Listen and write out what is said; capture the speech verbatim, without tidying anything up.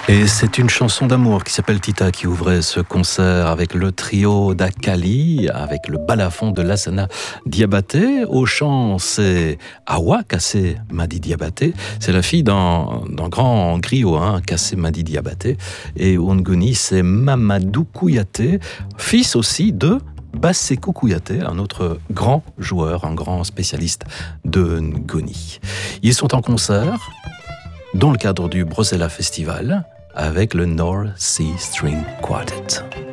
Et c'est une chanson d'amour qui s'appelle Tita qui ouvrait ce concert avec le trio d'Akali, avec le balafon de Lassana Diabaté. Au chant, c'est Awa Kassé Madi Diabaté. C'est la fille d'un, d'un grand griot, hein, Kassé Madi Diabaté. Et au Ngoni, c'est Mamadou Kouyaté, fils aussi de Bassekou Kouyaté, un autre grand joueur, un grand spécialiste de Ngoni. Ils sont en concert dans le cadre du Brosella Festival avec le North Sea String Quartet.